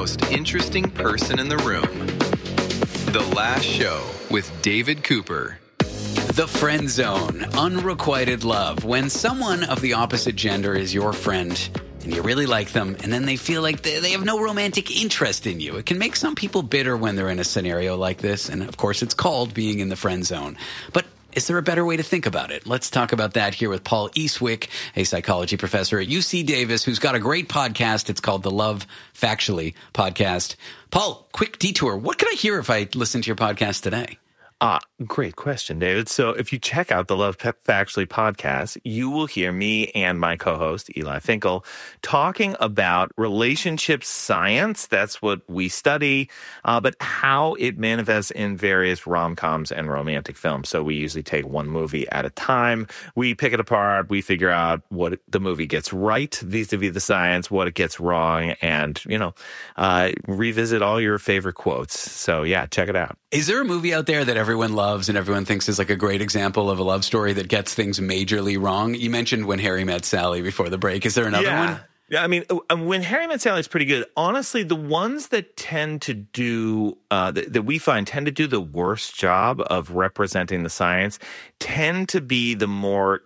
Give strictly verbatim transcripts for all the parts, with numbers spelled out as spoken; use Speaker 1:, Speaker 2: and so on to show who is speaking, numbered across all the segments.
Speaker 1: most interesting person in the room. The Last Show with David Cooper.
Speaker 2: The friend zone, unrequited love. When someone of the opposite gender is your friend and you really like them, and then they feel like they, they have no romantic interest in you. It can make some people bitter when they're in a scenario like this, and of course it's called being in the friend zone. But is there a better way to think about it? Let's talk about that here with Paul Eastwick, a psychology professor at U C Davis, who's got a great podcast. It's called the Love Factually podcast. Paul, quick detour. What could I hear if I listened to your podcast today?
Speaker 3: Ah, great question, David. So if you check out the Love Factually podcast, you will hear me and my co-host, Eli Finkel, talking about relationship science. That's what we study, uh, but how it manifests in various rom-coms and romantic films. So we usually take one movie at a time. We pick it apart. We figure out what the movie gets right vis-a-vis the science, what it gets wrong, and, you know, uh, revisit all your favorite quotes. So yeah, check it out.
Speaker 2: Is there a movie out there that everyone loves and everyone thinks is like a great example of a love story that gets things majorly wrong? You mentioned When Harry Met Sally before the break. Is there another
Speaker 3: yeah.
Speaker 2: one?
Speaker 3: Yeah, I mean, When Harry Met Sally is pretty good. Honestly, the ones that tend to do, uh, that, that we find tend to do the worst job of representing the science tend to be the more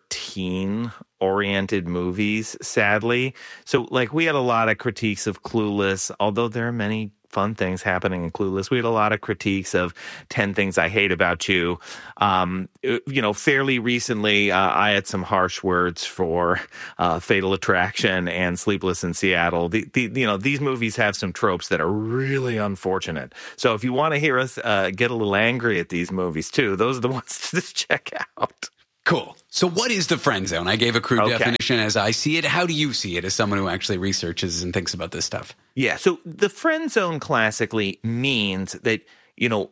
Speaker 3: teen-oriented movies, sadly. So, like, we had a lot of critiques of Clueless, although there are many fun things happening in Clueless. We had a lot of critiques of ten Things I Hate About You. Um, you know, fairly recently, uh, I had some harsh words for uh, Fatal Attraction and Sleepless in Seattle. The, the, you know, these movies have some tropes that are really unfortunate. So if you want to hear us uh, get a little angry at these movies too, those are the ones to check out.
Speaker 2: Cool. So what is the friend zone? I gave a crude
Speaker 3: Okay.
Speaker 2: definition as I see it. How do you see it as someone who actually researches and thinks about this stuff?
Speaker 3: Yeah, so the friend zone classically means that, you know,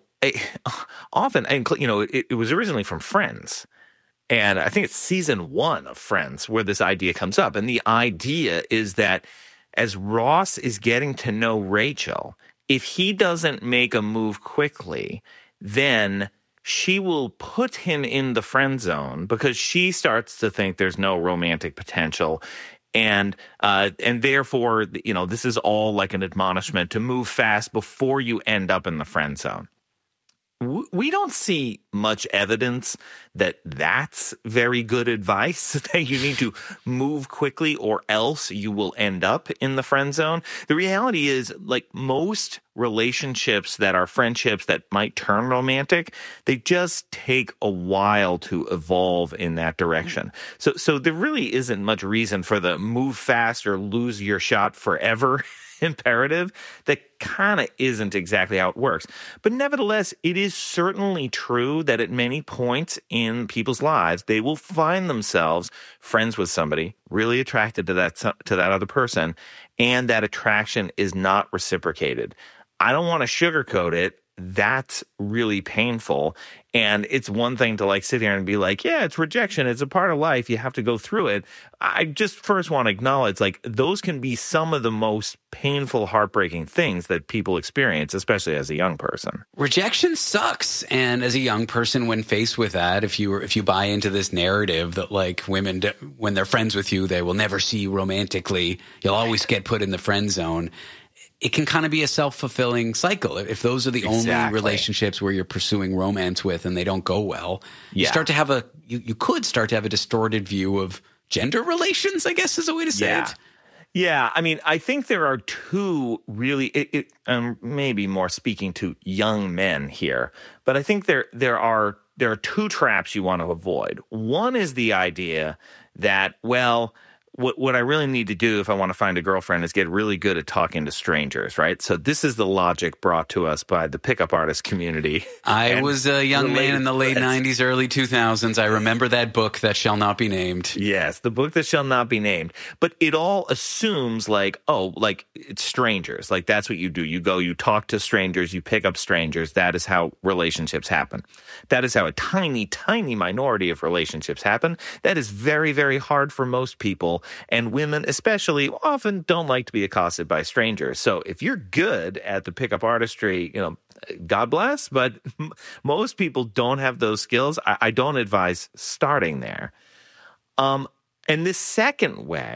Speaker 3: often, and you know, it, it was originally from Friends. And I think it's season one of Friends where this idea comes up. And the idea is that as Ross is getting to know Rachel, if he doesn't make a move quickly, then she will put him in the friend zone because she starts to think there's no romantic potential. And uh, and therefore, you know, this is all like an admonishment to move fast before you end up in the friend zone. We don't see much evidence that that's very good advice, that you need to move quickly or else you will end up in the friend zone. The reality is, like most relationships that are friendships that might turn romantic, they just take a while to evolve in that direction. So, so there really isn't much reason for the move fast or lose your shot forever imperative. That kind of isn't exactly how it works. But nevertheless, it is certainly true that at many points in people's lives, they will find themselves friends with somebody, really attracted to that to that other person, and that attraction is not reciprocated. I don't want to sugarcoat it. That's really painful. And it's one thing to like sit here and be like, yeah, it's rejection. It's a part of life. You have to go through it. I just first want to acknowledge, like, those can be some of the most painful, heartbreaking things that people experience, especially as a young person.
Speaker 2: Rejection sucks. And as a young person, when faced with that, if you if you buy into this narrative that like women, when they're friends with you, they will never see you romantically, you'll always get put in the friend zone. It can kind of be a self-fulfilling cycle. If those are the
Speaker 3: Exactly.
Speaker 2: only relationships where you're pursuing romance with and they don't go well, you
Speaker 3: Yeah.
Speaker 2: start to have a you, you could start to have a distorted view of gender relations, I guess is a way to say
Speaker 3: Yeah.
Speaker 2: it.
Speaker 3: Yeah, I mean, I think there are two really, it, it, um, maybe more speaking to young men here, but I think there there are there are two traps you want to avoid. One is the idea that, well, what what I really need to do if I want to find a girlfriend is get really good at talking to strangers, right? So this is the logic brought to us by the pickup artist community.
Speaker 2: I
Speaker 3: And
Speaker 2: was a young man in the late
Speaker 3: related-
Speaker 2: nineties, early two thousands. I remember that book that shall not be named.
Speaker 3: Yes, the book that shall not be named. But it all assumes like, oh, like it's strangers. Like that's what you do. You go, you talk to strangers, you pick up strangers. That is how relationships happen. That is how a tiny, tiny minority of relationships happen. That is very, very hard for most people. And women especially often don't like to be accosted by strangers. So if you're good at the pickup artistry, you know, God bless, but m- most people don't have those skills. I, I don't advise starting there. Um, and this second way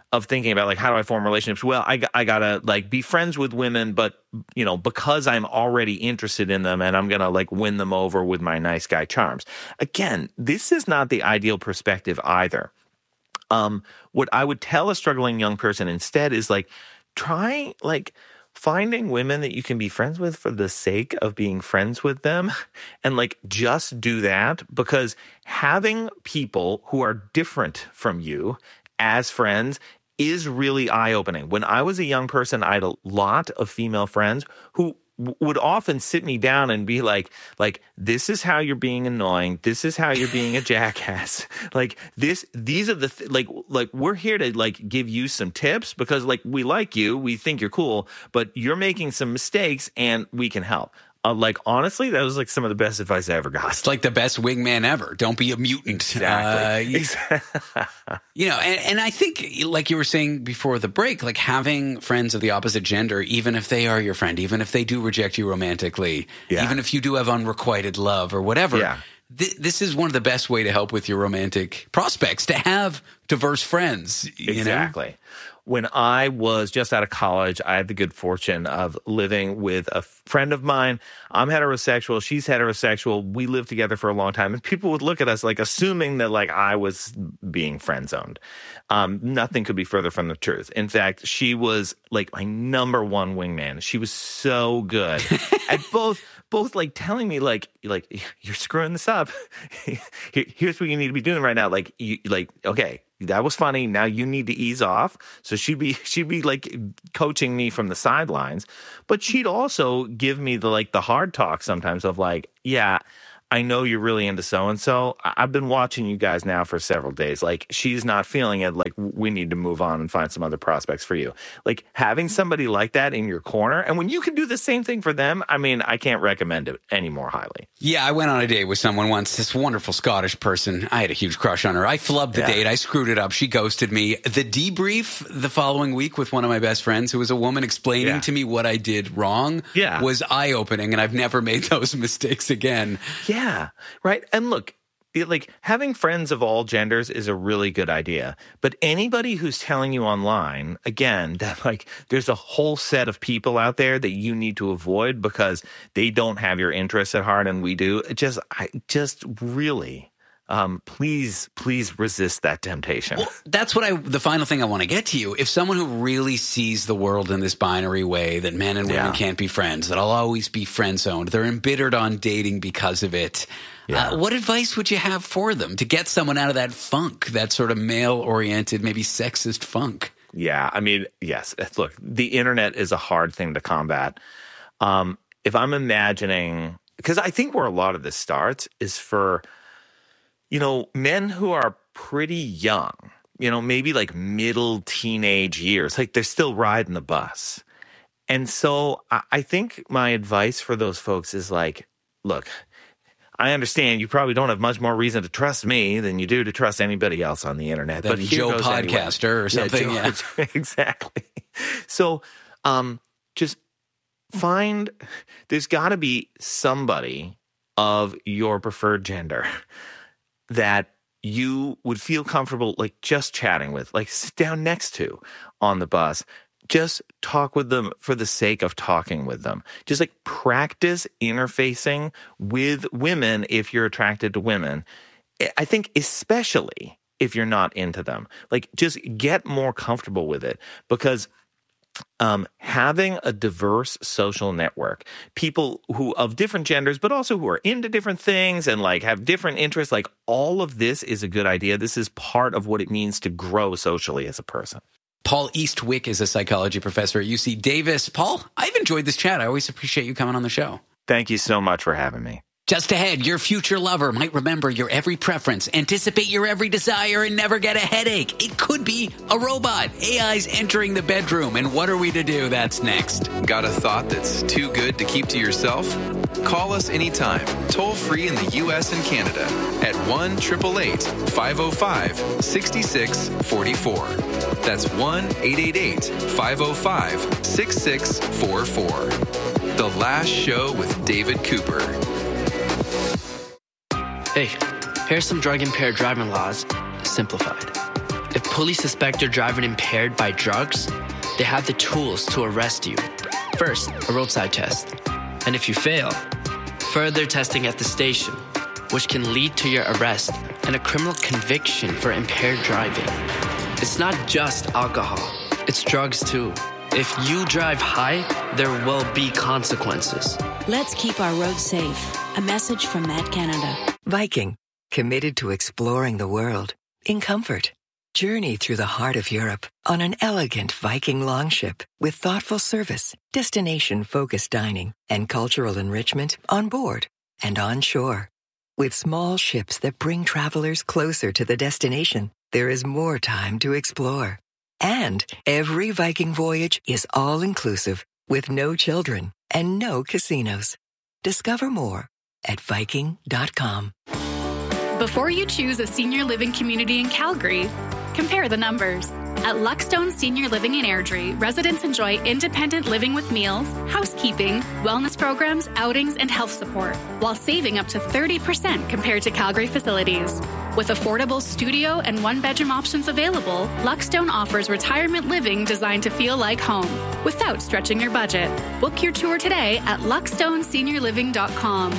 Speaker 3: of thinking about like, how do I form relationships? Well, I, I gotta like be friends with women, but you know, because I'm already interested in them and I'm gonna like win them over with my nice guy charms. Again, this is not the ideal perspective either. Um, what I would tell a struggling young person instead is like, try like finding women that you can be friends with for the sake of being friends with them, and like just do that, because having people who are different from you as friends is really eye-opening. When I was a young person, I had a lot of female friends who w- would often sit me down and be like, like, this is how you're being annoying. This is how you're being a jackass. Like this, these are the, th- like, like we're here to like give you some tips because like we like you, we think you're cool, but you're making some mistakes and we can help. Uh, like, honestly, that was like some of the best advice I ever got.
Speaker 2: It's like the best wingman ever. Don't be a mutant.
Speaker 3: Exactly.
Speaker 2: Uh,
Speaker 3: exactly.
Speaker 2: You know, and, and I think, like you were saying before the break, like having friends of the opposite gender, even if they are your friend, even if they do reject you romantically, yeah. even if you do have unrequited love or whatever,
Speaker 3: yeah.
Speaker 2: th- this is one of the best way to help with your romantic prospects, to have diverse friends. You
Speaker 3: exactly.
Speaker 2: know?
Speaker 3: When I was just out of college, I had the good fortune of living with a friend of mine. I'm heterosexual. She's heterosexual. We lived together for a long time. And people would look at us like assuming that like I was being friend zoned. Um, nothing could be further from the truth. In fact, she was like my number one wingman. She was so good at both both like telling me like like you're screwing this up. Here's what you need to be doing right now. Like you like okay. That was funny. Now you need to ease off. So she'd be she'd be like coaching me from the sidelines, but she'd also give me the like the hard talk sometimes of like, yeah, I know you're really into so-and-so. I've been watching you guys now for several days. Like, she's not feeling it. Like, we need to move on and find some other prospects for you. Like, having somebody like that in your corner, and when you can do the same thing for them, I mean, I can't recommend it any more highly.
Speaker 2: Yeah, I went on a date with someone once, this wonderful Scottish person. I had a huge crush on her. I flubbed the yeah. date. I screwed it up. She ghosted me. The debrief the following week with one of my best friends, who was a woman explaining yeah. to me what I did wrong,
Speaker 3: yeah.
Speaker 2: was eye-opening, and I've never made those mistakes again.
Speaker 3: Yeah. Yeah, right. And look, it, like having friends of all genders is a really good idea. But anybody who's telling you online, again, that like there's a whole set of people out there that you need to avoid because they don't have your interests at heart and we do. It just, I just really, um, please, please resist that temptation.
Speaker 2: Well, that's what I, the final thing I want to get to you. If someone who really sees the world in this binary way, that men and women
Speaker 3: yeah.
Speaker 2: can't be friends, that I'll always be friend zoned, they're embittered on dating because of it. Yeah. Uh, what advice would you have for them to get someone out of that funk, that sort of male-oriented, maybe sexist funk?
Speaker 3: Yeah, I mean, yes. Look, the internet is a hard thing to combat. Um, if I'm imagining, because I think where a lot of this starts is for, you know, men who are pretty young, you know, maybe like middle teenage years, like they're still riding the bus. And so I, I think my advice for those folks is like, look, I understand you probably don't have much more reason to trust me than you do to trust anybody else on the internet.
Speaker 2: Than
Speaker 3: but
Speaker 2: Joe Podcaster
Speaker 3: anyway.
Speaker 2: or something.
Speaker 3: Yeah, Joe, yeah. Exactly. So um, just find, there's got to be somebody of your preferred gender that you would feel comfortable like just chatting with, like sit down next to on the bus. Just talk with them for the sake of talking with them. Just like practice interfacing with women if you're attracted to women. I think especially if you're not into them. Like just get more comfortable with it because um, having a diverse social network, people who of different genders, but also who are into different things and like have different interests, like all of this is a good idea. This is part of what it means to grow socially as a person.
Speaker 2: Paul Eastwick is a psychology professor at U C Davis. Paul, I've enjoyed this chat. I always appreciate you coming on the show.
Speaker 3: Thank you so much for having me.
Speaker 2: Just ahead, your future lover might remember your every preference, anticipate your every desire, and never get a headache. It could be a robot. A I's entering the bedroom, and what are we to do? That's next.
Speaker 1: Got a thought that's too good to keep to yourself? Call us anytime, toll free in the U S and Canada at one eight eight eight, five oh five, six six four four. That's one eight eight eight, five oh five, six six four four. The Last Show with David Cooper.
Speaker 4: Hey, here's some drug-impaired driving laws, simplified. If police suspect you're driving impaired by drugs, they have the tools to arrest you. First, a roadside test. And if you fail, further testing at the station, which can lead to your arrest and a criminal conviction for impaired driving. It's not just alcohol, it's drugs too. If you drive high, there will be consequences.
Speaker 5: Let's keep our roads safe. A message from Matt Canada.
Speaker 6: Viking, committed to exploring the world in comfort. Journey through the heart of Europe on an elegant Viking longship with thoughtful service, destination-focused dining, and cultural enrichment on board and on shore. With small ships that bring travelers closer to the destination, there is more time to explore. And every Viking voyage is all-inclusive with no children and no casinos. Discover more at Viking dot com.
Speaker 7: Before you choose a senior living community in Calgary, compare the numbers. At Luckstone Senior Living in Airdrie, residents enjoy independent living with meals, housekeeping, wellness programs, outings, and health support, while saving up to thirty percent compared to Calgary facilities. With affordable studio and one-bedroom options available, Luckstone offers retirement living designed to feel like home, without stretching your budget. Book your tour today at luckstone senior living dot com.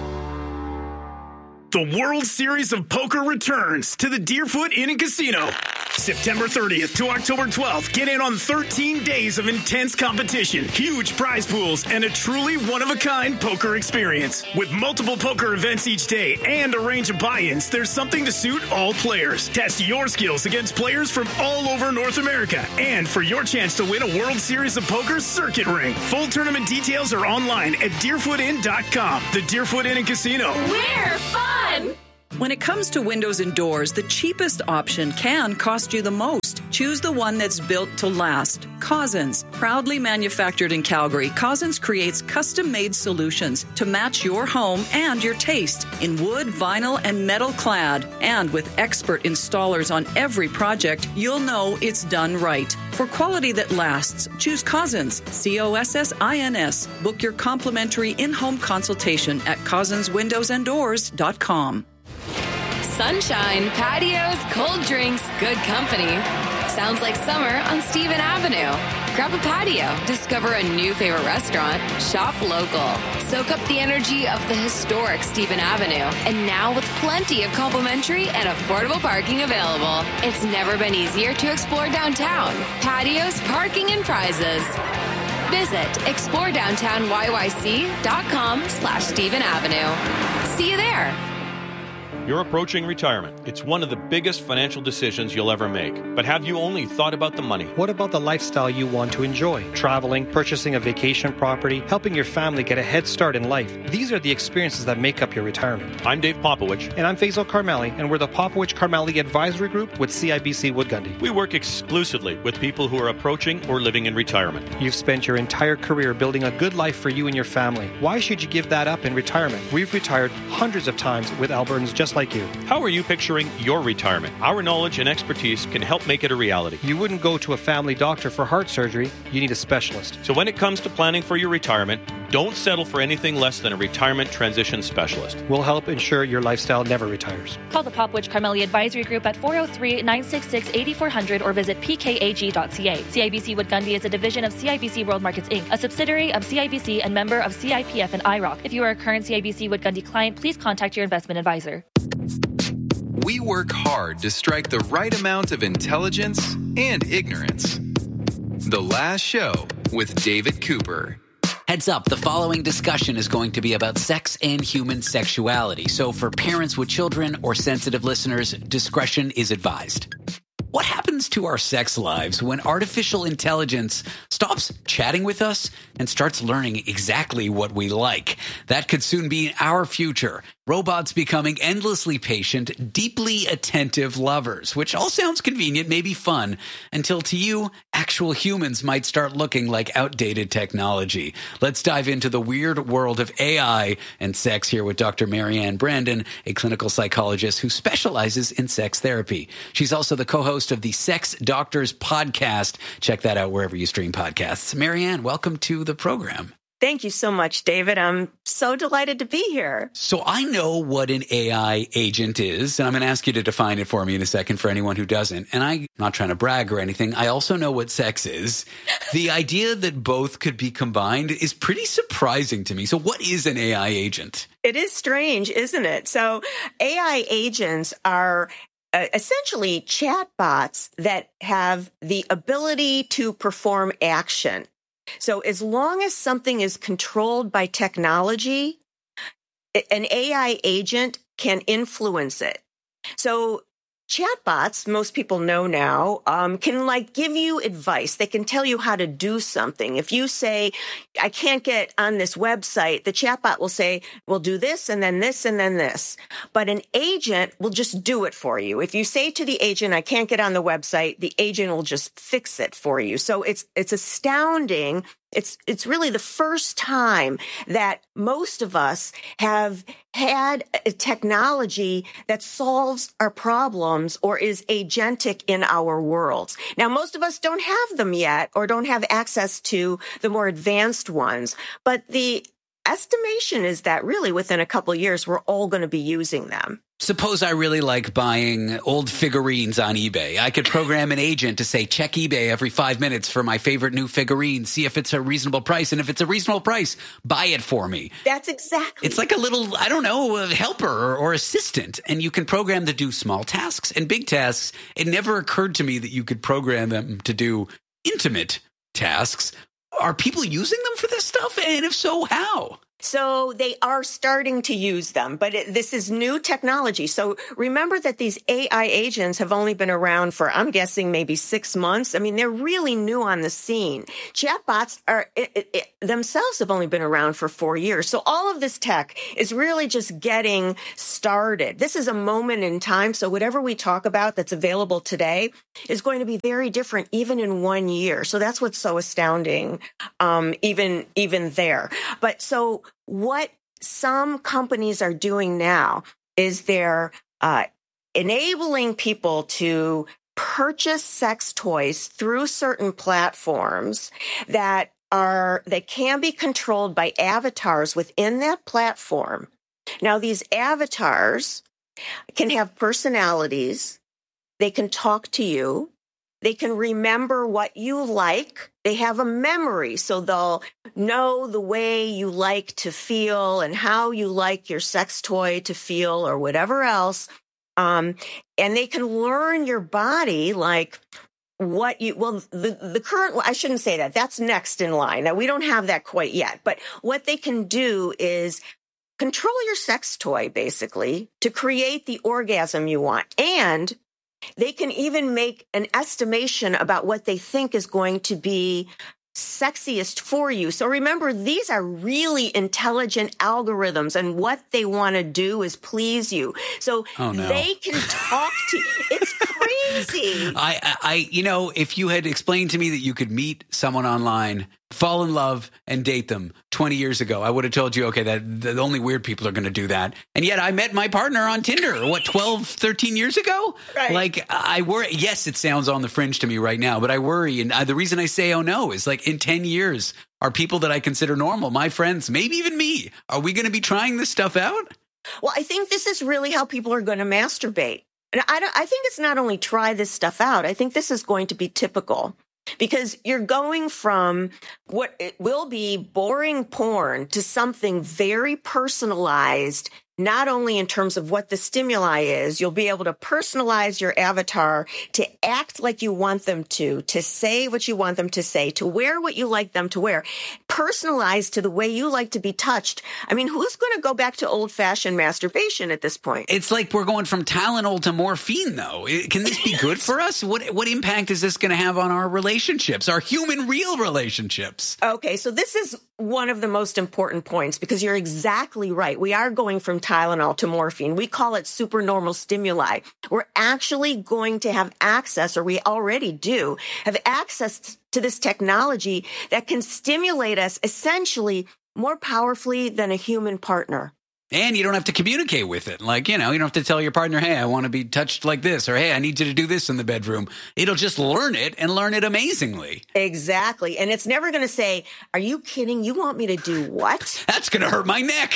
Speaker 8: The World Series of Poker returns to the Deerfoot Inn and Casino. September thirtieth to October twelfth, get in on thirteen days of intense competition, huge prize pools, and a truly one-of-a-kind poker experience. With multiple poker events each day and a range of buy-ins, there's something to suit all players. Test your skills against players from all over North America. And for your chance to win a World Series of Poker circuit ring. Full tournament details are online at deerfoot inn dot com. The Deerfoot Inn and Casino.
Speaker 9: We're fun! When it comes to windows and doors, the cheapest option can cost you the most. Choose the one that's built to last. Cousins. Proudly manufactured in Calgary, Cousins creates custom-made solutions to match your home and your taste in wood, vinyl, and metal clad. And with expert installers on every project, you'll know it's done right. For quality that lasts, choose Cousins. C O S S I N S. Book your complimentary in-home consultation at cousins windows and doors dot com.
Speaker 10: Sunshine, patios, cold drinks, good company. Sounds like summer on Stephen Avenue. Grab a patio, discover a new favorite restaurant, shop local. Soak up the energy of the historic Stephen Avenue. And now with plenty of complimentary and affordable parking available. It's never been easier to explore downtown. Patios, parking, and prizes. Visit explore downtown y y c dot com slash Stephen Avenue. See you there.
Speaker 11: You're approaching retirement. It's one of the biggest financial decisions you'll ever make. But have you only thought about the money?
Speaker 12: What about the lifestyle you want to enjoy? Traveling, purchasing a vacation property, helping your family get a head start in life. These are the experiences that make up your retirement.
Speaker 11: I'm Dave Popowich.
Speaker 12: And I'm Faisal Karmali, and we're the Popowich Karmali Advisory Group with C I B C Wood Gundy.
Speaker 11: We work exclusively with people who are approaching or living in retirement.
Speaker 12: You've spent your entire career building a good life for you and your family. Why should you give that up in retirement? We've retired hundreds of times with Albertans just like you.
Speaker 11: How are you picturing your retirement? Our knowledge and expertise can help make it a reality.
Speaker 12: You wouldn't go to a family doctor for heart surgery. You need a specialist.
Speaker 11: So when it comes to planning for your retirement, don't settle for anything less than a retirement transition specialist.
Speaker 12: We'll help ensure your lifestyle never retires.
Speaker 13: Call the Popowich Karmali Advisory Group at four oh three, nine six six, eight four hundred or visit p k a g dot c a. C I B C Wood Gundy is a division of C I B C World Markets Incorporated, a subsidiary of C I B C and member of C I P F and I R O C. If you are a current C I B C Wood Gundy client, please contact your investment advisor.
Speaker 1: We work hard to strike the right amount of intelligence and ignorance. The Last Show with David Cooper.
Speaker 2: Heads up, the following discussion is going to be about sex and human sexuality. So for parents with children or sensitive listeners, discretion is advised. What happens to our sex lives when artificial intelligence stops chatting with us and starts learning exactly what we like? That could soon be our future. Robots becoming endlessly patient, deeply attentive lovers, which all sounds convenient, maybe fun, until to you, actual humans might start looking like outdated technology. Let's dive into the weird world of A I and sex here with Doctor Marianne Brandon, a clinical psychologist who specializes in sex therapy. She's also the co-host of the Sex Doctors podcast. Check that out wherever you stream podcasts. Marianne, welcome to the program.
Speaker 14: Thank you so much, David. I'm so delighted to be here.
Speaker 2: So I know what an A I agent is, and I'm going to ask you to define it for me in a second for anyone who doesn't. And I'm not trying to brag or anything. I also know what sex is. The idea that both could be combined is pretty surprising to me. So what is an A I agent?
Speaker 14: It is strange, isn't it? So A I agents are uh, essentially chatbots that have the ability to perform action. So as long as something is controlled by technology, an A I agent can influence it. So chatbots, most people know now, um, can like give you advice. They can tell you how to do something. If you say, I can't get on this website, the chatbot will say, we'll do this and then this and then this. But an agent will just do it for you. If you say to the agent, I can't get on the website, the agent will just fix it for you. So it's it's astounding. It's it's really the first time that most of us have had a technology that solves our problems or is agentic in our worlds. Now, most of us don't have them yet or don't have access to the more advanced ones, but the estimation is that really within a couple of years, we're all going to be using them.
Speaker 2: Suppose I really like buying old figurines on eBay. I could program an agent to say, check eBay every five minutes for my favorite new figurine, see if it's a reasonable price. And if it's a reasonable price, buy it for me.
Speaker 14: That's exactly.
Speaker 2: It's like a little, I don't know, a helper or, or assistant. And you can program to do small tasks and big tasks. It never occurred to me that you could program them to do intimate tasks. Are people using them for this stuff? And if so, how?
Speaker 14: So they are starting to use them, but it, this is new technology. So remember that these A I agents have only been around for, I'm guessing, maybe six months. I mean, they're really new on the scene. Chatbots are it, it, it, themselves have only been around for four years. So all of this tech is really just getting started. This is a moment in time. So whatever we talk about that's available today is going to be very different even in one year. So that's what's so astounding, um, even even there. But so what some companies are doing now is they're uh, enabling people to purchase sex toys through certain platforms that are that can be controlled by avatars within that platform. Now, these avatars can have personalities. They can talk to you. They can remember what you like. They have a memory, so they'll know the way you like to feel and how you like your sex toy to feel or whatever else. Um, and they can learn your body, like what you, well, the, the current, I shouldn't say that. That's next in line. Now, we don't have that quite yet. But what they can do is control your sex toy, basically, to create the orgasm you want. And they can even make an estimation about what they think is going to be sexiest for you. So remember, these are really intelligent algorithms, and what they want to do is please you. So
Speaker 2: oh, no.
Speaker 14: they can talk to you. It's crazy.
Speaker 2: I, I, you know, if you had explained to me that you could meet someone online, fall in love, and date them twenty years ago, I would have told you, okay, that the only weird people are going to do that. And yet I met my partner on Tinder, what, twelve, thirteen years ago?
Speaker 14: Right.
Speaker 2: Like, I worry. Yes, it sounds on the fringe to me right now, but I worry. And I, the reason I say, oh no, is like in ten years, are people that I consider normal, my friends, maybe even me, are we going to be trying this stuff out?
Speaker 14: Well, I think this is really how people are going to masturbate. And I, don't, I think it's not only try this stuff out. I think this is going to be typical. Because you're going from what it will be boring porn to something very personalized, not only in terms of what the stimuli is. You'll be able to personalize your avatar to act like you want them to, to say what you want them to say, to wear what you like them to wear, personalized to the way you like to be touched. I mean, who's going to go back to old-fashioned masturbation at this point?
Speaker 2: It's like we're going from Tylenol to morphine, though. Can this be good for us? What what impact is this going to have on our relationships, our human real relationships?
Speaker 14: Okay, so this is one of the most important points, because you're exactly right. We are going from Tylenol to morphine. We call it supernormal stimuli. We're actually going to have access, or we already do, have access to this technology that can stimulate us essentially more powerfully than a human partner.
Speaker 2: And you don't have to communicate with it. Like, you know, you don't have to tell your partner, hey, I want to be touched like this, or hey, I need you to do this in the bedroom. It'll just learn it and learn it amazingly.
Speaker 14: Exactly. And it's never going to say, are you kidding? You want me to do what?
Speaker 2: That's going to hurt my neck.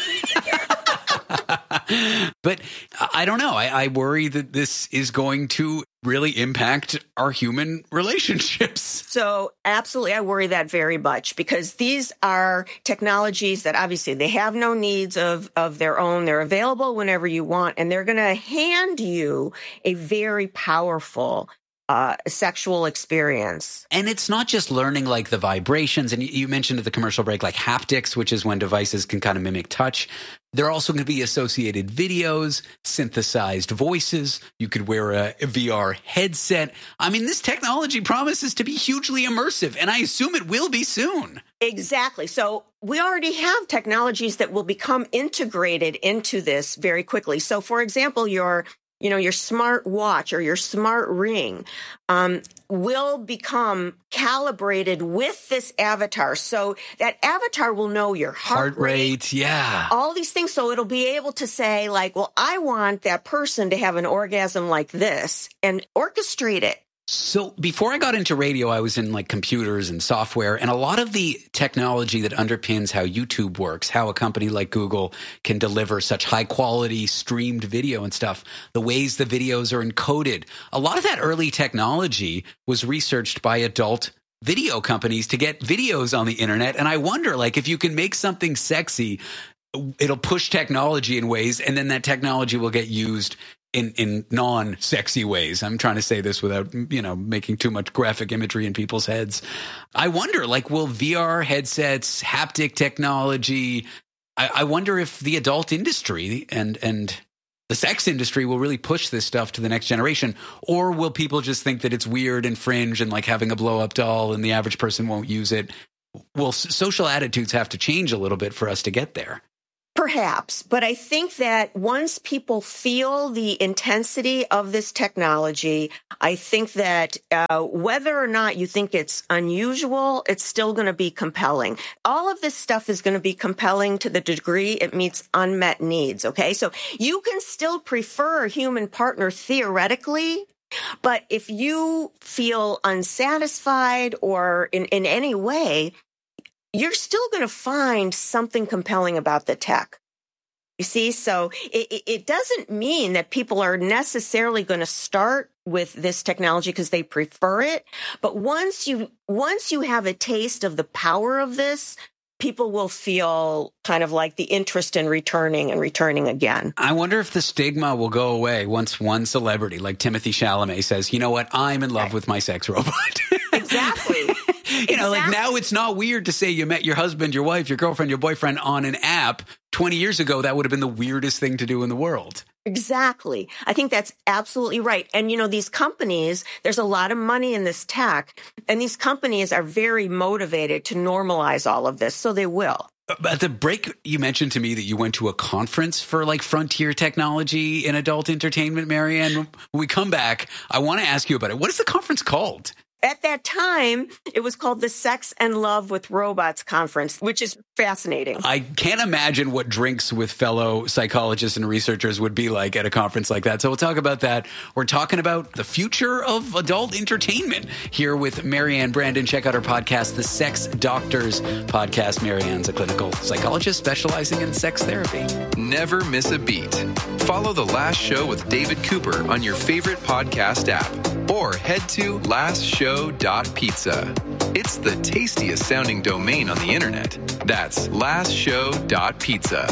Speaker 2: But I don't know. I, I worry that this is going to really impact our human relationships.
Speaker 14: So absolutely, I worry that very much because these are technologies that obviously they have no needs of, of their own. They're available whenever you want, and they're going to hand you a very powerful Uh, sexual experience.
Speaker 2: And it's not just learning like the vibrations. And you mentioned at the commercial break, like haptics, which is when devices can kind of mimic touch. There are also going to be associated videos, synthesized voices. You could wear a V R headset. I mean, this technology promises to be hugely immersive, and I assume it will be soon.
Speaker 14: Exactly. So we already have technologies that will become integrated into this very quickly. So for example, your you know, your smart watch or your smart ring um, will become calibrated with this avatar. So that avatar will know your heart,
Speaker 2: heart rate, rate, yeah,
Speaker 14: all these things. So it'll be able to say like, well, I want that person to have an orgasm like this and orchestrate it.
Speaker 2: So before I got into radio, I was in like computers and software, and a lot of the technology that underpins how YouTube works, how a company like Google can deliver such high quality streamed video and stuff, the ways the videos are encoded. A lot of that early technology was researched by adult video companies to get videos on the internet. And I wonder, like, if you can make something sexy, it'll push technology in ways, and then that technology will get used in, in non-sexy ways. I'm trying to say this without, you know, making too much graphic imagery in people's heads. I wonder, like, will V R headsets, haptic technology, I, I wonder if the adult industry and, and the sex industry will really push this stuff to the next generation, or will people just think that it's weird and fringe and like having a blow-up doll and the average person won't use it? Well, social attitudes have to change a little bit for us to get there.
Speaker 14: Perhaps, but I think that once people feel the intensity of this technology, I think that uh, whether or not you think it's unusual, it's still going to be compelling. All of this stuff is going to be compelling to the degree it meets unmet needs, okay? So you can still prefer a human partner theoretically, but if you feel unsatisfied or in, in any way, you're still going to find something compelling about the tech. You see, so it, it doesn't mean that people are necessarily going to start with this technology because they prefer it. But once you once you have a taste of the power of this, people will feel kind of like the interest in returning and returning again.
Speaker 2: I wonder if the stigma will go away once one celebrity like Timothée Chalamet says, you know what, I'm in love with my sex robot.
Speaker 14: Exactly.
Speaker 2: You know, like now it's not weird to say you met your husband, your wife, your girlfriend, your boyfriend on an app. twenty years ago, that would have been the weirdest thing to do in the world.
Speaker 14: Exactly. I think that's absolutely right. And, you know, these companies, there's a lot of money in this tech, and these companies are very motivated to normalize all of this, so they will.
Speaker 2: At the break, you mentioned to me that you went to a conference for like frontier technology in adult entertainment, Marianne. When we come back, I want to ask you about it. What is the conference called?
Speaker 14: At that time, it was called the Sex and Love with Robots Conference, which is fascinating.
Speaker 2: I can't imagine what drinks with fellow psychologists and researchers would be like at a conference like that. So we'll talk about that. We're talking about the future of adult entertainment here with Marianne Brandon. Check out her podcast, the Sex Doctors Podcast. Marianne's a clinical psychologist specializing in sex therapy.
Speaker 1: Never miss a beat. Follow The Last Show with David Cooper on your favorite podcast app, or head to last show dot pizza. It's the tastiest sounding domain on the internet. That's last show dot pizza.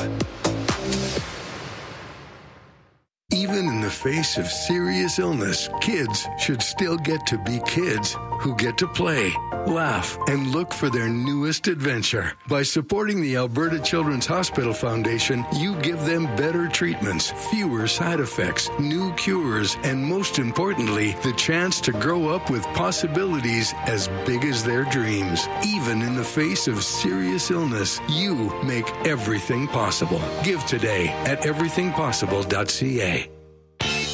Speaker 15: Even in the face of serious illness, kids should still get to be kids who get to play, laugh, and look for their newest adventure. By supporting the Alberta Children's Hospital Foundation, you give them better treatments, fewer side effects, new cures, and most importantly, the chance to grow up with possibilities as big as their dreams. Even in the face of serious illness, you make everything possible. Give today at everything possible dot c a.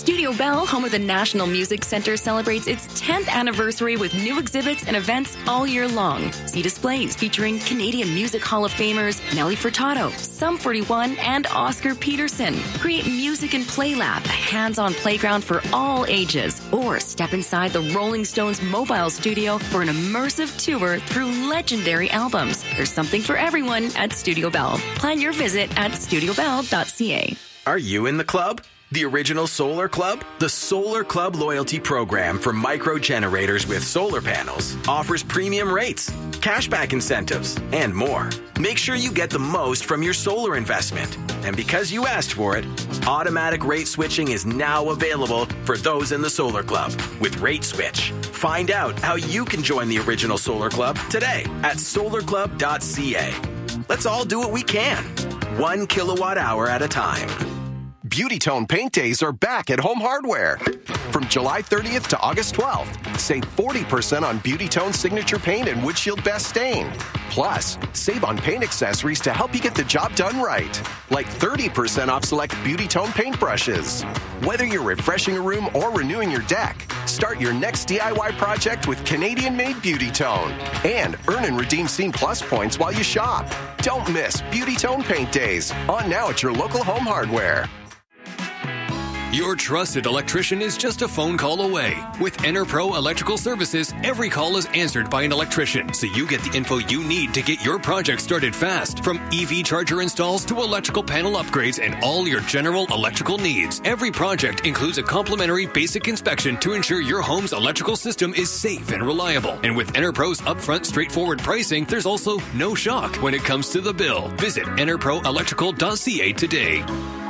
Speaker 16: Studio Bell, home of the National Music Center, celebrates its tenth anniversary with new exhibits and events all year long. See displays featuring Canadian Music Hall of Famers Nelly Furtado, Sum forty-one, and Oscar Peterson. Create Music and Play Lab, a hands-on playground for all ages. Or step inside the Rolling Stones mobile studio for an immersive tour through legendary albums. There's something for everyone at Studio Bell. Plan your visit at studio bell dot c a.
Speaker 17: Are you in the club? The original Solar Club? The Solar Club loyalty program for micro generators with solar panels offers premium rates, cashback incentives, and more. Make sure you get the most from your solar investment. And because you asked for it, automatic rate switching is now available for those in the Solar Club with Rate Switch. Find out how you can join the original Solar Club today at solar club dot c a. Let's all do what we can, one kilowatt hour at a time.
Speaker 18: Beauty Tone Paint Days are back at Home Hardware. From July thirtieth to August twelfth, save forty percent on Beauty Tone Signature Paint and Windshield Best Stain. Plus, save on paint accessories to help you get the job done right, like thirty percent off select Beauty Tone paint brushes. Whether you're refreshing a room or renewing your deck, start your next D I Y project with Canadian-made Beauty Tone and earn and redeem Scene Plus points while you shop. Don't miss Beauty Tone Paint Days, on now at your local Home Hardware.
Speaker 19: Your trusted electrician is just a phone call away. With EnerPro Electrical Services, every call is answered by an electrician, so you get the info you need to get your project started fast. From E V charger installs to electrical panel upgrades and all your general electrical needs. Every project includes a complimentary basic inspection to ensure your home's electrical system is safe and reliable. And with EnerPro's upfront, straightforward pricing, there's also no shock when it comes to the bill. Visit ener pro electrical dot c a today.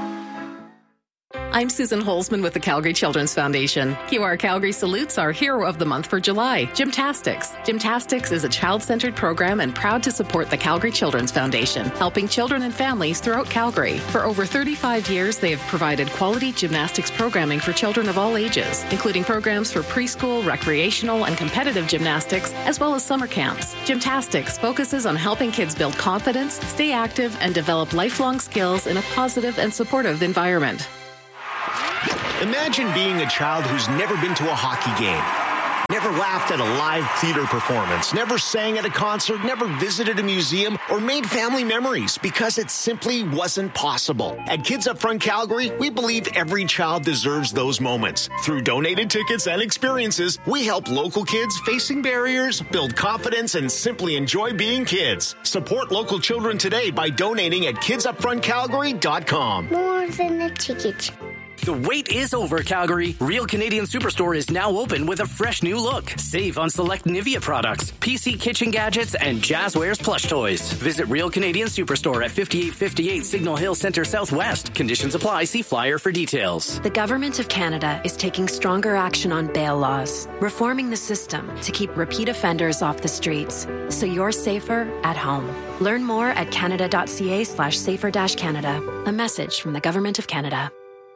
Speaker 20: I'm Susan Holzman with the Calgary Children's Foundation. Q R Calgary salutes our Hero of the Month for July, Gymtastics. Gymtastics is a child-centered program and proud to support the Calgary Children's Foundation, helping children and families throughout Calgary. For over thirty-five years, they have provided quality gymnastics programming for children of all ages, including programs for preschool, recreational, and competitive gymnastics, as well as summer camps. Gymtastics focuses on helping kids build confidence, stay active, and develop lifelong skills in a positive and supportive environment.
Speaker 21: Imagine being a child who's never been to a hockey game, never laughed at a live theater performance, never sang at a concert, never visited a museum, or made family memories because it simply wasn't possible. At Kids Up Front Calgary, we believe every child deserves those moments. Through donated tickets and experiences, we help local kids facing barriers build confidence and simply enjoy being kids. Support local children today by donating at kids up front calgary dot com.
Speaker 22: More than a ticket.
Speaker 23: The wait is over, Calgary. Real Canadian Superstore is now open with a fresh new look. Save on select Nivea products, P C kitchen gadgets, and Jazzwares plush toys. Visit Real Canadian Superstore at fifty-eight fifty-eight Signal Hill Centre Southwest. Conditions apply. See flyer for details.
Speaker 5: The Government of Canada is taking stronger action on bail laws, reforming the system to keep repeat offenders off the streets, so you're safer at home. Learn more at canada dot c a slash safer dash Canada. A message from the Government of Canada.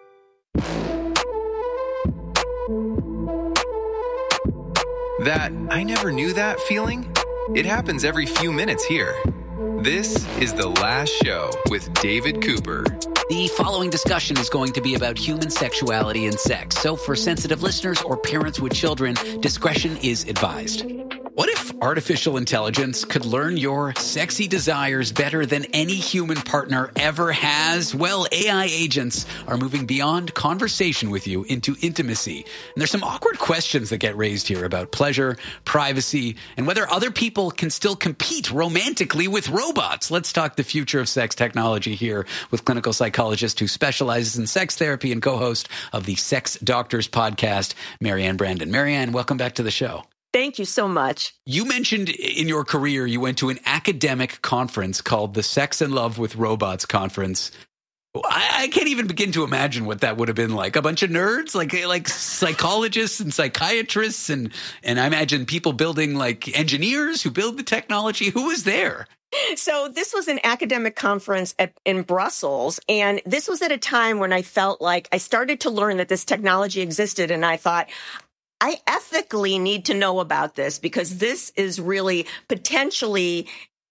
Speaker 1: That I never knew that feeling? It happens every few minutes here. This is The Last Show with David Cooper.
Speaker 2: The following discussion is going to be about human sexuality and sex. So for sensitive listeners or parents with children, discretion is advised. What if artificial intelligence could learn your sexy desires better than any human partner ever has? Well, A I agents are moving beyond conversation with you into intimacy. And there's some awkward questions that get raised here about pleasure, privacy, and whether other people can still compete romantically with robots. Let's talk the future of sex technology here with clinical psychologist who specializes in sex therapy and co-host of the Sex Doctors podcast, Marianne Brandon. Marianne, welcome back to the show.
Speaker 14: Thank you so much.
Speaker 2: You mentioned in your career you went to an academic conference called the Sex and Love with Robots conference. I, I can't even begin to imagine what that would have been like. A bunch of nerds, like like psychologists and psychiatrists, and and I imagine people building, like engineers who build the technology. Who was there?
Speaker 14: So this was an academic conference at, in Brussels, and this was at a time when I felt like I started to learn that this technology existed, and I thought, I ethically need to know about this because this is really potentially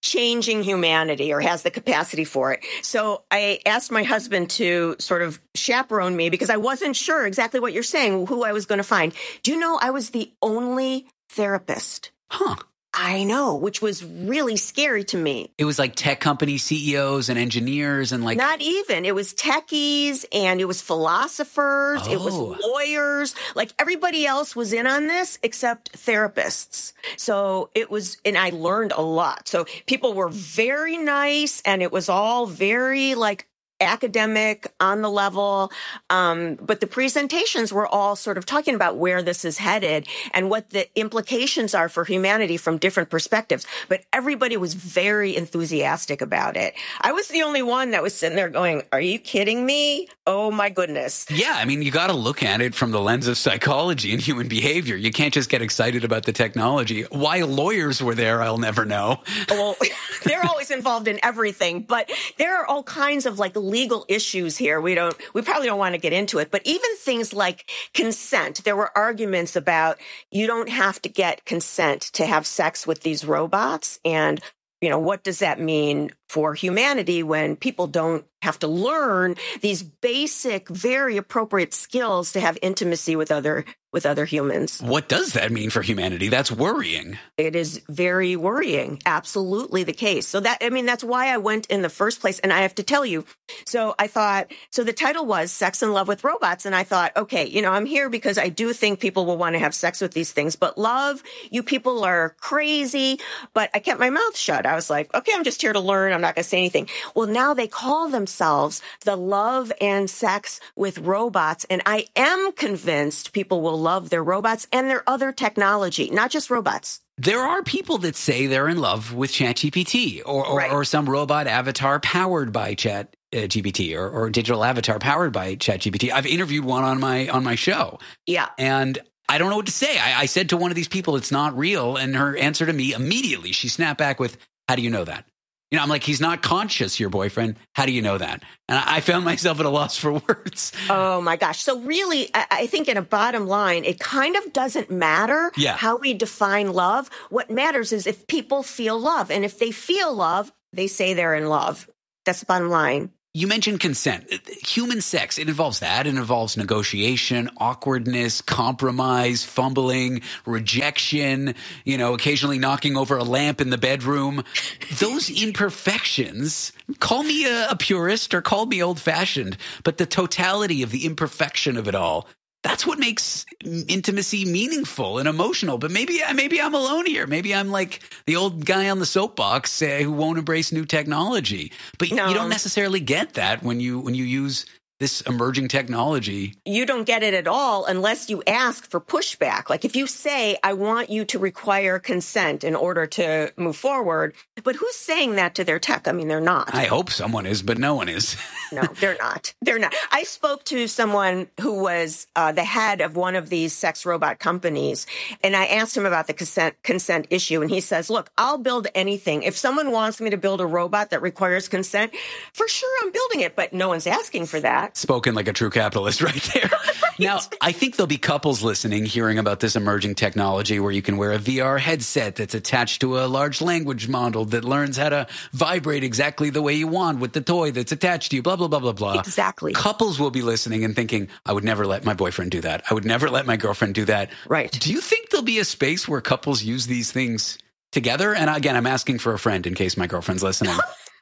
Speaker 14: changing humanity or has the capacity for it. So I asked my husband to sort of chaperone me because I wasn't sure exactly what you're saying, who I was going to find. Do you know I was the only therapist?
Speaker 2: Huh.
Speaker 14: I know, which was really scary to me.
Speaker 2: It was like tech company C E Os and engineers and like...
Speaker 14: Not even. It was techies and it was philosophers.
Speaker 2: Oh.
Speaker 14: It was lawyers. Like everybody else was in on this except therapists. So it was, and I learned a lot. So people were very nice and it was all very like academic, on the level. Um, but the presentations were all sort of talking about where this is headed and what the implications are for humanity from different perspectives. But everybody was very enthusiastic about it. I was the only one that was sitting there going, are you kidding me? Oh, my goodness.
Speaker 2: Yeah, I mean, you got to look at it from the lens of psychology and human behavior. You can't just get excited about the technology. Why lawyers were there, I'll never know.
Speaker 14: Well, they're always involved in everything, but there are all kinds of like legal issues here. We don't, we probably don't want to get into it, but even things like consent, there were arguments about you don't have to get consent to have sex with these robots. And, you know, what does that mean for humanity when people don't have to learn these basic, very appropriate skills to have intimacy with other with other humans?
Speaker 2: What does that mean for humanity? That's worrying.
Speaker 14: It is very worrying. Absolutely the case. So that, I mean, that's why I went in the first place. And I have to tell you, so I thought, so the title was Sex and Love with Robots. And I thought, okay, you know, I'm here because I do think people will want to have sex with these things, but love, you people are crazy. But I kept my mouth shut. I was like, okay, I'm just here to learn. I'm not going to say anything. Well, now they call themselves the Love and Sex with Robots. And I am convinced people will love their robots and their other technology, not just robots.
Speaker 2: There are people that say they're in love with ChatGPT or, or, right. or some robot avatar powered by ChatGPT or, or digital avatar powered by ChatGPT. I've interviewed one on my on my show.
Speaker 14: Yeah.
Speaker 2: And I don't know what to say. I, I said to one of these people, it's not real. And her answer to me immediately, she snapped back with, how do you know that? You know, I'm like, he's not conscious, your boyfriend. How do you know that? And I found myself at a loss for words.
Speaker 14: Oh, my gosh. So really, I think in a bottom line, it kind of doesn't matter
Speaker 2: yeah.
Speaker 14: how we define love. What matters is if people feel love. And if they feel love, they say they're in love. That's the bottom line.
Speaker 2: You mentioned consent. Human sex, it involves that. It involves negotiation, awkwardness, compromise, fumbling, rejection, you know, occasionally knocking over a lamp in the bedroom. Those imperfections, call me a, a purist or call me old-fashioned, but the totality of the imperfection of it all, that's what makes intimacy meaningful and emotional. But maybe maybe I'm alone here. Maybe I'm like the old guy on the soapbox uh, who won't embrace new technology. But no. you don't necessarily get that when you when you use this emerging technology.
Speaker 14: You don't get it at all unless you ask for pushback. Like if you say, I want you to require consent in order to move forward, but who's saying that to their tech? I mean, they're not.
Speaker 2: I hope someone is, but no one is.
Speaker 14: No, they're not. They're not. I spoke to someone who was uh, the head of one of these sex robot companies, and I asked him about the consent consent issue, and he says, look, I'll build anything. If someone wants me to build a robot that requires consent, for sure I'm building it, but no one's asking for that.
Speaker 2: Spoken like a true capitalist right there. Right. Now, I think there'll be couples listening hearing about this emerging technology where you can wear a V R headset that's attached to a large language model that learns how to vibrate exactly the way you want with the toy that's attached to you, blah, blah, blah, blah, blah.
Speaker 14: Exactly.
Speaker 2: Couples will be listening and thinking, I would never let my boyfriend do that. I would never let my girlfriend do that.
Speaker 14: Right.
Speaker 2: Do you think there'll be a space where couples use these things together? And again, I'm asking for a friend in case my girlfriend's listening.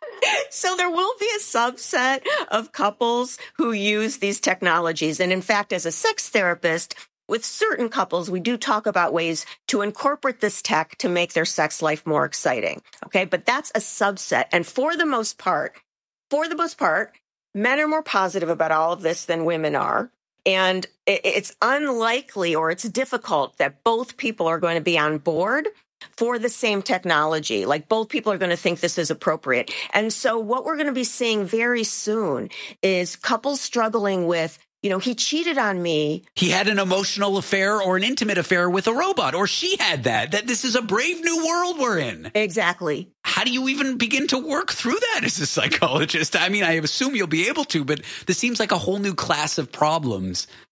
Speaker 14: So there will be a subset of couples who use these technologies. And in fact, as a sex therapist, with certain couples, we do talk about ways to incorporate this tech to make their sex life more exciting. Okay, but that's a subset. And for the most part, for the most part, men are more positive about all of this than women are. And it's unlikely or it's difficult that both people are going to be on board for the same technology. Like both people are going to think this is appropriate. And so what we're going to be seeing very soon is couples struggling with, you know, he cheated on me.
Speaker 2: He had an emotional affair or an intimate affair with a robot, or she had that. That this is a brave new world we're in.
Speaker 14: Exactly.
Speaker 2: How do you even begin to work through that as a psychologist? I mean, I assume you'll be able to, but this seems like a whole new class of problems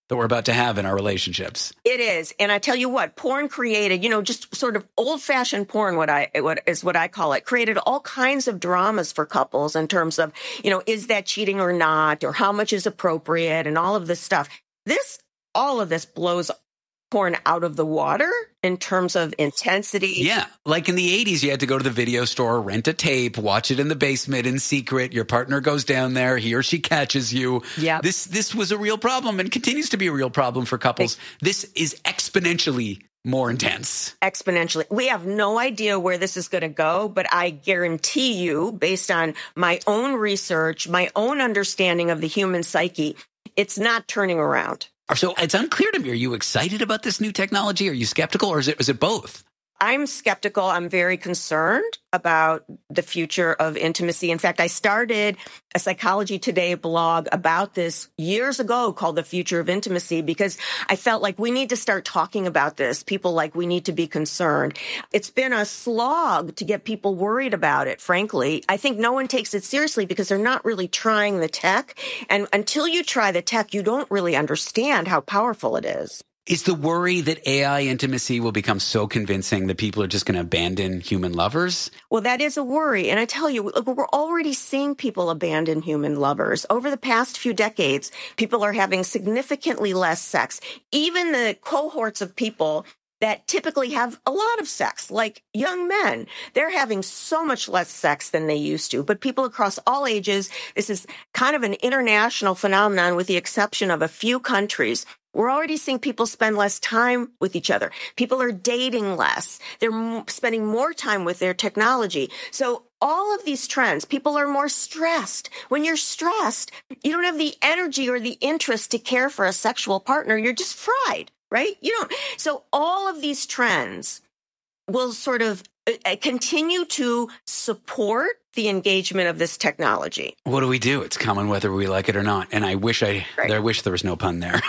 Speaker 2: that we're about to have in our relationships.
Speaker 14: It is. And I tell you what, porn created, you know, just sort of old-fashioned porn, what I what is what I call it, created all kinds of dramas for couples in terms of, you know, is that cheating or not, or how much is appropriate, and all of this stuff. This, all of this blows porn out of the water in terms of intensity.
Speaker 2: Yeah. Like in the eighties, you had to go to the video store, rent a tape, watch it in the basement in secret. Your partner goes down there. He or she catches you.
Speaker 14: Yeah.
Speaker 2: This, this was a real problem and continues to be a real problem for couples. This is exponentially more intense.
Speaker 14: Exponentially. We have no idea where this is going to go, but I guarantee you, based on my own research, my own understanding of the human psyche, it's not turning around.
Speaker 2: So it's unclear to me. Are you excited about this new technology? Are you skeptical, or is it is it both?
Speaker 14: I'm skeptical. I'm very concerned about the future of intimacy. In fact, I started a Psychology Today blog about this years ago called The Future of Intimacy, because I felt like we need to start talking about this. People like we need to be concerned. It's been a slog to get people worried about it, frankly. I think no one takes it seriously because they're not really trying the tech. And until you try the tech, you don't really understand how powerful it is.
Speaker 2: Is the worry that A I intimacy will become so convincing that people are just going to abandon human lovers?
Speaker 14: Well, that is a worry. And I tell you, we're already seeing people abandon human lovers. Over the past few decades, people are having significantly less sex. Even the cohorts of people that typically have a lot of sex, like young men, they're having so much less sex than they used to. But people across all ages, this is kind of an international phenomenon with the exception of a few countries. We're already seeing people spend less time with each other. People are dating less. They're m- spending more time with their technology. So all of these trends, people are more stressed. When you're stressed, you don't have the energy or the interest to care for a sexual partner. You're just fried, right? You don't. So all of these trends will sort of uh, continue to support the engagement of this technology.
Speaker 2: What do we do? It's coming whether we like it or not. And I wish I, right. I wish there was no pun there.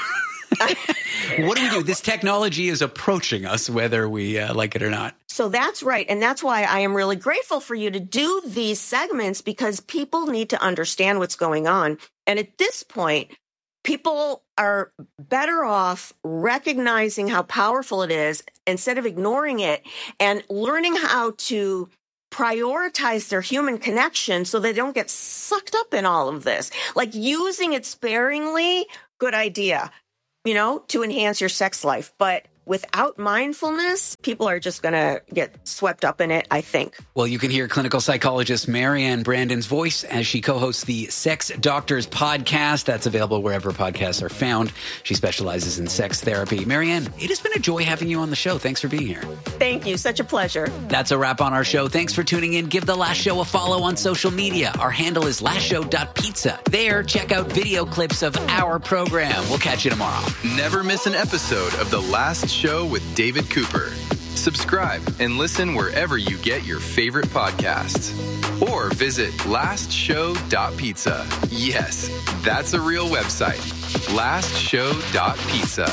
Speaker 2: What do we do? This technology is approaching us whether we uh, like it or not.
Speaker 14: So that's right. And that's why I am really grateful for you to do these segments, because people need to understand what's going on. And at this point, people are better off recognizing how powerful it is instead of ignoring it, and learning how to prioritize their human connection so they don't get sucked up in all of this. Like using it sparingly, good idea, you know, to enhance your sex life. But without mindfulness, people are just going to get swept up in it, I think.
Speaker 2: Well, you can hear clinical psychologist Marianne Brandon's voice as she co-hosts the Sex Doctors podcast. That's available wherever podcasts are found. She specializes in sex therapy. Marianne, it has been a joy having you on the show. Thanks for being here.
Speaker 14: Thank you. Such a pleasure.
Speaker 2: That's a wrap on our show. Thanks for tuning in. Give The Last Show a follow on social media. Our handle is last show dot pizza. There, check out video clips of our program. We'll catch you tomorrow.
Speaker 1: Never miss an episode of The Last Show with David Cooper. Subscribe and listen wherever you get your favorite podcasts. Or visit last show dot pizza. Yes, that's a real website. last show dot pizza.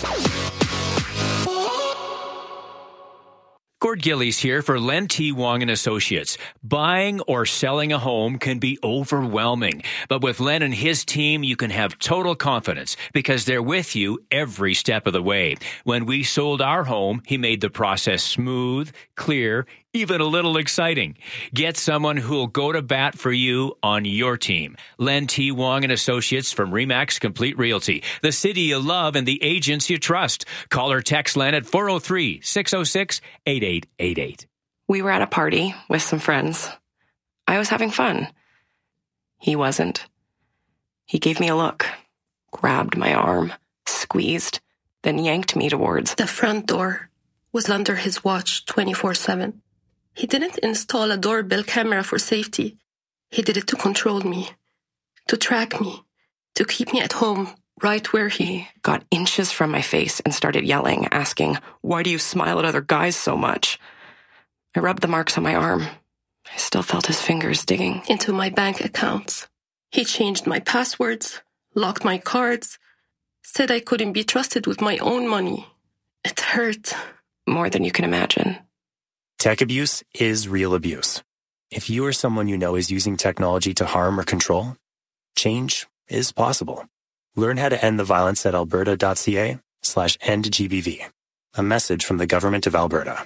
Speaker 3: Gord Gillies here for Len T. Wong and Associates. Buying or selling a home can be overwhelming, but with Len and his team, you can have total confidence because they're with you every step of the way. When we sold our home, he made the process smooth, clear, even a little exciting. Get someone who'll go to bat for you on your team. Len T. Wong and Associates from Remax Complete Realty, the city you love and the agents you trust. Call or text Len at four oh three, six oh six, eight eight eight eight.
Speaker 4: We were at a party with some friends. I was having fun. He wasn't. He gave me a look, grabbed my arm, squeezed, then yanked me towards
Speaker 22: the front door. Was under his watch twenty-four seven. He didn't install a doorbell camera for safety. He did it to control me, to track me, to keep me at home, right where he
Speaker 4: got inches from my face and started yelling, asking, "Why do you smile at other guys so much?" I rubbed the marks on my arm. I still felt his fingers digging
Speaker 22: into my bank accounts. He changed my passwords, locked my cards, said I couldn't be trusted with my own money. It hurt.
Speaker 4: More than you can imagine.
Speaker 24: Tech abuse is real abuse. If you or someone you know is using technology to harm or control, change is possible. Learn how to end the violence at alberta.ca slash end GBV. A message from the Government of Alberta.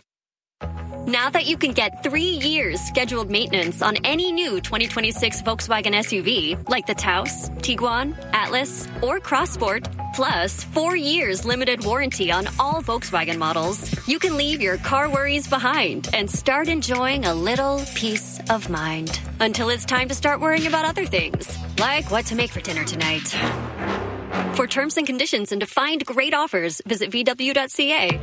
Speaker 6: Now that you can get three years scheduled maintenance on any new twenty twenty-six Volkswagen S U V, like the Taos, Tiguan, Atlas, or Crossport, plus four years limited warranty on all Volkswagen models, you can leave your car worries behind and start enjoying a little peace of mind. Until it's time to start worrying about other things, like what to make for dinner tonight. For terms and conditions and to find great offers, visit V W dot C A.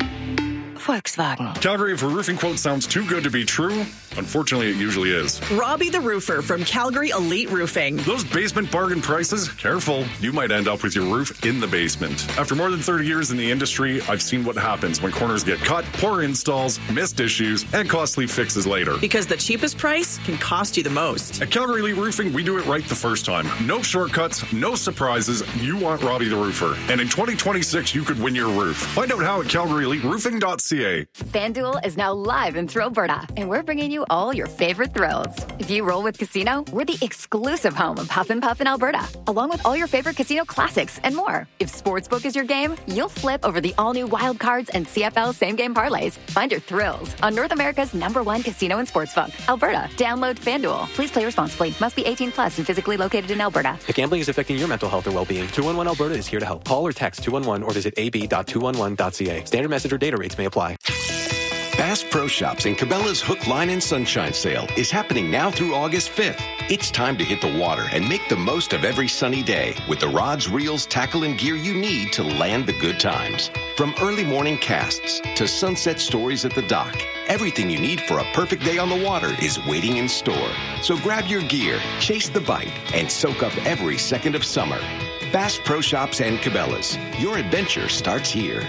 Speaker 7: Volkswagen.
Speaker 8: Calgary, if a roofing quote sounds too good to be true, unfortunately it usually is.
Speaker 9: Robbie the Roofer from Calgary Elite Roofing.
Speaker 8: Those basement bargain prices? Careful, you might end up with your roof in the basement. After more than thirty years in the industry, I've seen what happens when corners get cut, poor installs, missed issues, and costly fixes later.
Speaker 9: Because the cheapest price can cost you the most.
Speaker 8: At Calgary Elite Roofing, we do it right the first time. No shortcuts, no surprises. You want Robbie the Roofer. And in twenty twenty-six, you could win your roof. Find out how at calgary elite roofing dot c a.
Speaker 25: FanDuel is now live in Thrillberta, and we're bringing you all your favorite thrills. If you roll with Casino, we're the exclusive home of Huff and Puff in Alberta, along with all your favorite casino classics and more. If Sportsbook is your game, you'll flip over the all-new Wild Cards and C F L same-game parlays. Find your thrills on North America's number one casino and sportsbook, Alberta. Download FanDuel. Please play responsibly. Must be eighteen plus and physically located in Alberta.
Speaker 26: If gambling is affecting your mental health or well-being, two one one Alberta is here to help. Call or text two one one or visit a b dot two one one dot c a. Standard message or data rates may apply.
Speaker 27: Bass Pro Shops and Cabela's Hook, Line, and Sunshine sale is happening now through August fifth. It's time to hit the water and make the most of every sunny day with the rods, reels, tackle, and gear you need to land the good times. From early morning casts to sunset stories at the dock, everything you need for a perfect day on the water is waiting in store. So grab your gear, chase the bite, and soak up every second of summer. Bass Pro Shops and Cabela's. Your adventure starts here.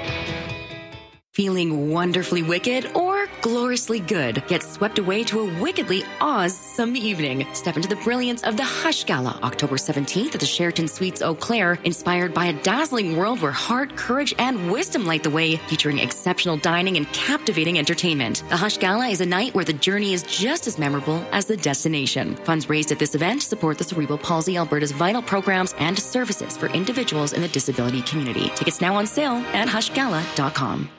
Speaker 16: Feeling wonderfully wicked or gloriously good? Get swept away to a wickedly awesome evening. Step into the brilliance of the Hush Gala, October seventeenth at the Sheraton Suites Eau Claire, inspired by a dazzling world where heart, courage, and wisdom light the way, featuring exceptional dining and captivating entertainment. The Hush Gala is a night where the journey is just as memorable as the destination. Funds raised at this event support the Cerebral Palsy Alberta's vital programs and services for individuals in the disability community. Tickets now on sale at hush gala dot com.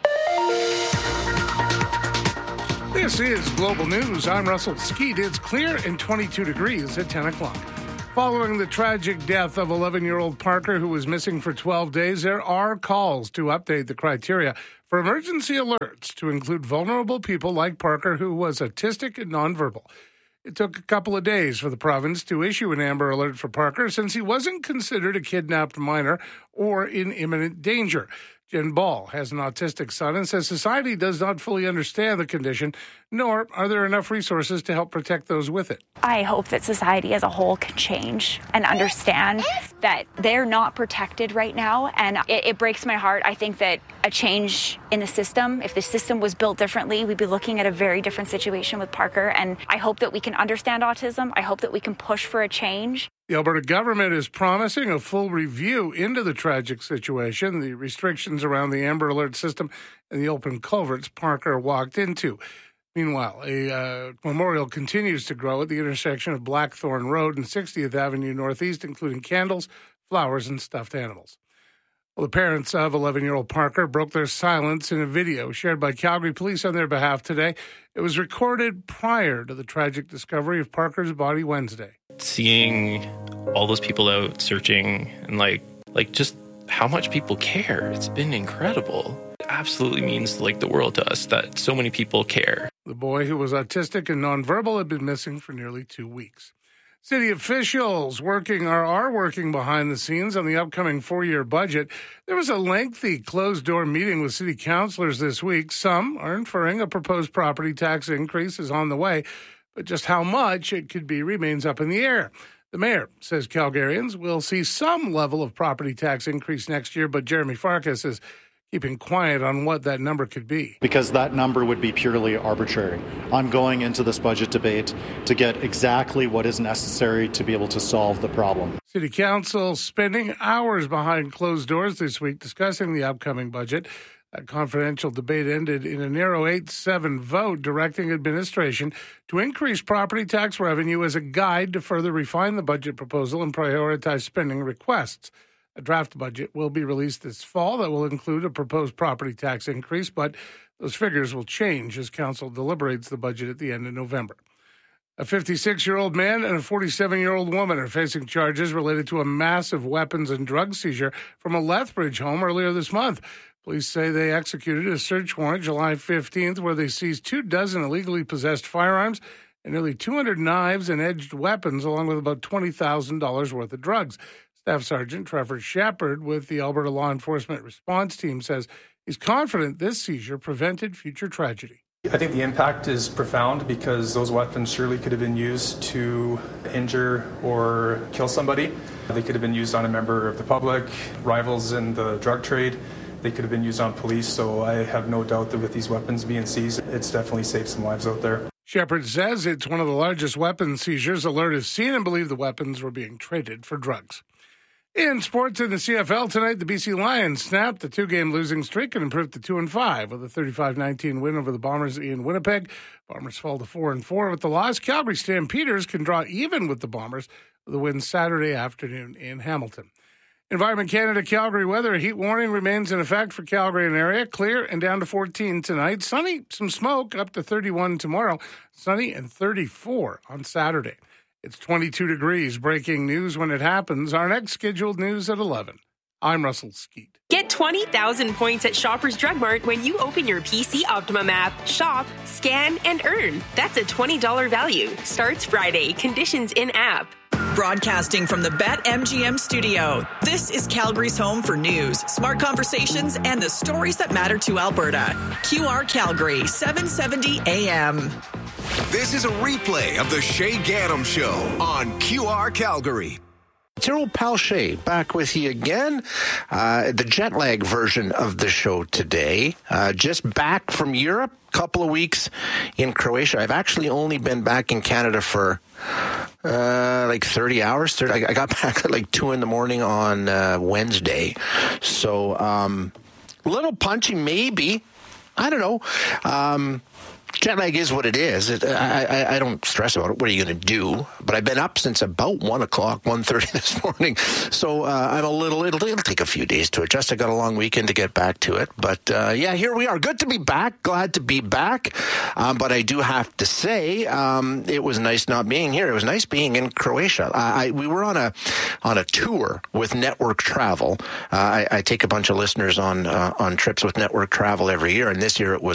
Speaker 28: This is Global News. I'm Russell Skeet. It's clear and twenty-two degrees at ten o'clock. Following the tragic death of eleven-year-old Parker, who was missing for twelve days, there are calls to update the criteria for emergency alerts to include vulnerable people like Parker, who was autistic and nonverbal. It took a couple of days for the province to issue an Amber Alert for Parker since he wasn't considered a kidnapped minor or in imminent danger. Jen Ball has an autistic son and says society does not fully understand the condition, nor are there enough resources to help protect those with it.
Speaker 29: I hope that society as a whole can change and understand that they're not protected right now, and it, it breaks my heart. I think that a change in the system, if the system was built differently, we'd be looking at a very different situation with Parker, and I hope that we can understand autism. I hope that we can push for a change.
Speaker 28: The Alberta government is promising a full review into the tragic situation, the restrictions around the Amber Alert system, and the open culverts Parker walked into. Meanwhile, a uh, memorial continues to grow at the intersection of Blackthorn Road and sixtieth Avenue Northeast, including candles, flowers, and stuffed animals. Well, the parents of eleven-year-old Parker broke their silence in a video shared by Calgary Police on their behalf today. It was recorded prior to the tragic discovery of Parker's body Wednesday.
Speaker 30: Seeing all those people out searching and like like just how much people care, it's been incredible. It absolutely means like the world to us that so many people care.
Speaker 28: The boy, who was autistic and nonverbal, had been missing for nearly two weeks. City officials working are, are working behind the scenes on the upcoming four-year budget. There was a lengthy closed-door meeting with city councillors this week. Some are inferring a proposed property tax increase is on the way, but just how much it could be remains up in the air. The mayor says Calgarians will see some level of property tax increase next year, but Jeremy Farkas is keeping quiet on what that number could be.
Speaker 31: Because that number would be purely arbitrary. I'm going into this budget debate to get exactly what is necessary to be able to solve the problem.
Speaker 28: City Council spending hours behind closed doors this week discussing the upcoming budget. A confidential debate ended in a narrow eight seven vote directing administration to increase property tax revenue as a guide to further refine the budget proposal and prioritize spending requests. A draft budget will be released this fall that will include a proposed property tax increase, but those figures will change as council deliberates the budget at the end of November. A fifty-six-year-old man and a forty-seven-year-old woman are facing charges related to a massive weapons and drug seizure from a Lethbridge home earlier this month. Police say they executed a search warrant July fifteenth where they seized two dozen illegally possessed firearms and nearly two hundred knives and edged weapons, along with about twenty thousand dollars worth of drugs. Staff Sergeant Trevor Shepard with the Alberta Law Enforcement Response Team says he's confident this seizure prevented future tragedy.
Speaker 10: I think the impact is profound because those weapons surely could have been used to injure or kill somebody. They could have been used on a member of the public, rivals in the drug trade. They could have been used on police, so I have no doubt that with these weapons being seized, it's definitely saved some lives out there.
Speaker 28: Shepard says it's one of the largest weapons seizures Alert has seen and believe the weapons were being traded for drugs. In sports in the C F L tonight, the B C Lions snapped the two-game losing streak and improved to two and five with a thirty-five nineteen win over the Bombers in Winnipeg. Bombers fall to four and four with the loss. Calgary Stampeders can draw even with the Bombers with a win Saturday afternoon in Hamilton. Environment Canada Calgary weather. A heat warning remains in effect for Calgary and area. Clear and down to fourteen tonight. Sunny, some smoke, up to thirty-one tomorrow. Sunny and thirty-four on Saturday. It's twenty-two degrees. Breaking news when it happens. Our next scheduled news at eleven. I'm Russell Skeet.
Speaker 11: Get twenty thousand points at Shoppers Drug Mart when you open your P C Optimum app. Shop, scan, and earn. That's a twenty dollars value. Starts Friday. Conditions in-app.
Speaker 9: Broadcasting from the BetMGM studio, this is Calgary's home for news, smart conversations, and the stories that matter to Alberta. Q R Calgary, seven seventy A M.
Speaker 12: This is a replay of the Shay Gaddam Show on Q R Calgary.
Speaker 13: It's your old pal Shay back with you again. Uh, the jet lag version of the show today. Uh, just back from Europe, couple of weeks in Croatia. I've actually only been back in Canada for uh, like thirty hours. thirty, I got back at like two in the morning on uh, Wednesday. So um, a little punchy, maybe. I don't know. Um, Jet lag is what it is. It, I, I, I don't stress about it. What are you going to do? But I've been up since about one o'clock, one thirty this morning. So uh, I'm a little, it'll, it'll take a few days to adjust. I got a long weekend to get back to it. But uh, yeah, here we are. Good to be back. Glad to be back. Um, but I do have to say, um, it was nice not being here. It was nice being in Croatia. I, I, we were on a on a tour with Network Travel. Uh, I, I take a bunch of listeners on uh, on trips with Network Travel every year. And this year it was